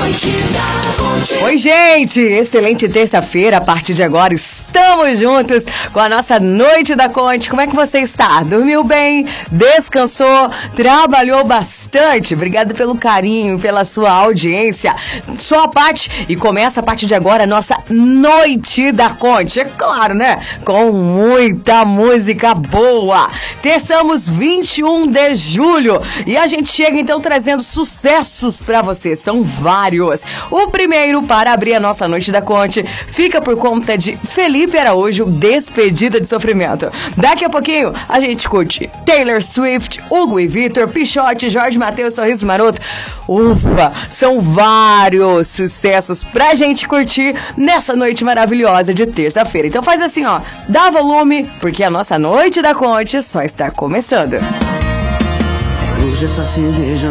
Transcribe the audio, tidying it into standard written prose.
Oi, gente! Excelente terça-feira. A partir de agora estamos juntos com a nossa Noite da Conte. Como é que você está? Dormiu bem? Descansou? Trabalhou bastante? Obrigada pelo carinho, pela sua audiência. Só a parte e começa a partir de agora a nossa Noite da Conte. É claro, né? Com muita música boa. Terçamos 21 de julho e a gente chega então trazendo sucessos pra você. São vários. O primeiro para abrir a nossa Noite da Conte fica por conta de Felipe Araújo, Despedida de Sofrimento. Daqui a pouquinho a gente curte Taylor Swift, Hugo e Vitor, Pichote, Jorge Mateus, Sorriso Maroto. Ufa, são vários sucessos pra gente curtir nessa noite maravilhosa de terça-feira. Então faz assim, ó, dá volume, porque a nossa Noite da Conte só está começando. Hoje essa cerveja